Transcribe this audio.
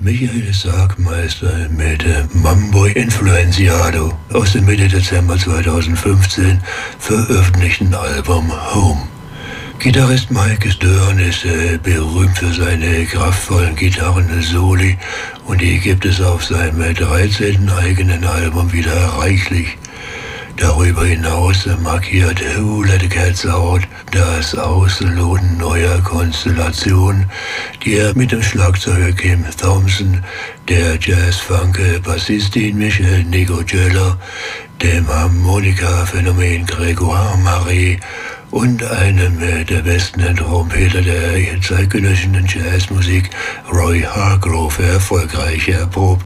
Michael Sargmeister mit Mambo Influenciado aus dem Mitte Dezember 2015 veröffentlichten Album Home. Gitarrist Mike Stern ist berühmt für seine kraftvollen Gitarren-Soli und die gibt es auf seinem 13. eigenen Album wieder reichlich. Darüber hinaus markiert Who Let the Cats Out das Ausloten neuer Konstellationen, die er mit dem Schlagzeuger Kim Thompson, der Jazz-Funk-Bassistin Michelle Nicogella, dem Harmonika-Phänomen Grégoire Marie und einem der besten Trompeter der zeitgenössischen Jazzmusik, Roy Hargrove, erfolgreich erprobt.